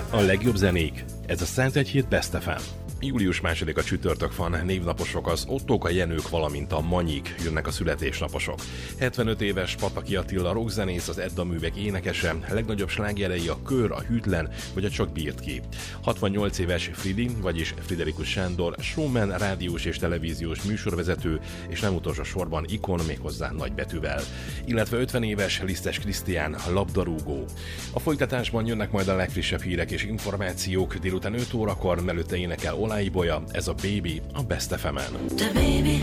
A legjobb zenék. Ez a 101 Best FM. Július 2-a csütörtök van, névnaposok az Ottók, a Jenők, valamint a Manyik, jönnek a születésnaposok. 75 éves Pataki Attila rockzenész, az Edda művek énekese, legnagyobb slágerei a Kör, a Hűtlen vagy a Csak bírt ki. 68 éves Fridi, vagyis Friderikus Sándor, showman, rádiós és televíziós műsorvezető, és nem utolsó sorban ikon, méghozzá nagybetűvel. Illetve 50 éves Lisztes Krisztián, labdarúgó. A folytatásban jönnek majd a legfrissebb hírek és információk, délután 5 órakor, mellette énekel Olá Ibolya, ez a Baby a Best FM-en.